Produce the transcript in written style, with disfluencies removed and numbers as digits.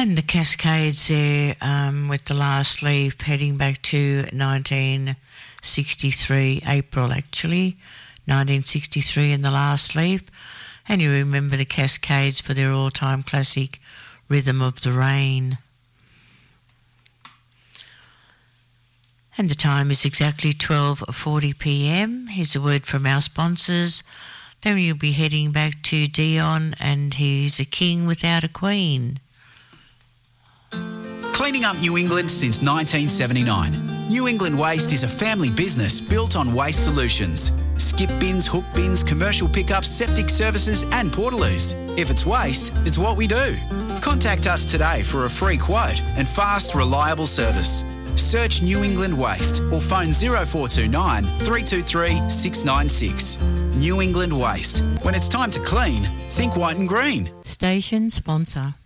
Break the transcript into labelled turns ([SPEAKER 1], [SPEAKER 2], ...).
[SPEAKER 1] And the Cascades there with the last leaf heading back to 1963, April actually, 1963 in the last leaf. And you remember the Cascades for their all-time classic Rhythm of the Rain. And the time is exactly 12:40 p.m. Here's a word from our sponsors. Then we'll be heading back to Dion, and he's a king without a queen.
[SPEAKER 2] Cleaning up New England since 1979. New England Waste is a family business built on waste solutions. Skip bins, hook bins, commercial pickups, septic services and portaloos. If it's waste, it's what we do. Contact us today for a free quote and fast, reliable service. Search New England Waste or phone 0429 323 696. New England Waste. When it's time to clean, think white and green.
[SPEAKER 1] Station sponsor.